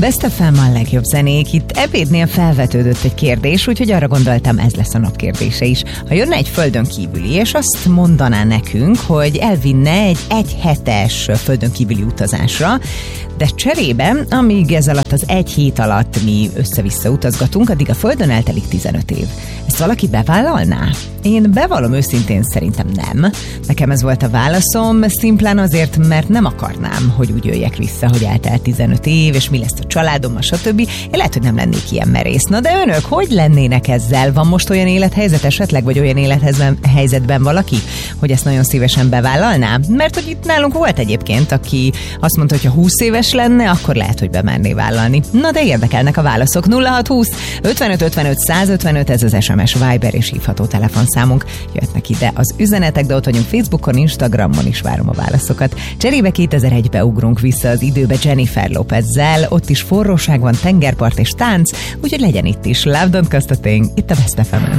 Best FM a legjobb zenék. Itt ebédnél felvetődött egy kérdés, úgyhogy arra gondoltam, ez lesz a nap kérdése is. Ha jönne egy földön kívüli, és azt mondaná nekünk, hogy elvinne egy egyhetes földön kívüli utazásra, de cserébe, amíg ez alatt az egy hét alatt mi össze-vissza utazgatunk, addig a földön eltelik 15 év. Ezt valaki bevállalná? Én bevallom őszintén, szerintem nem. Nekem ez volt a válaszom, szimplán azért, mert nem akarnám, hogy úgy jöjjek vissza, hogy eltelt 15 év, és mi lesz a családommal, stb. Én lehet, hogy nem lennék ilyen merész. Na de önök hogy lennének ezzel? Van most olyan élethelyzet esetleg, vagy olyan élethelyzetben valaki, hogy ezt nagyon szívesen bevállalná? Mert hogy itt nálunk volt egyébként, aki azt mondta, hogy ha 20 éves lenne, akkor lehet, hogy bemerné vállalni. Na de érdekelnek a válaszok. 0620 55 55 155, ez az SMS, Viber és hívható telefonszámunk. Jöhetnek ide az üzenetek, de ott vagyunk Facebookon, Instagramon is, várom a válaszokat. Cserébe 2001-be ugrunk vissza az időbe Jennifer Lopezzel, ott is forróság van, tengerpart és tánc, úgyhogy legyen itt is Love Don't Cost a Thing, itt a Best FM-en.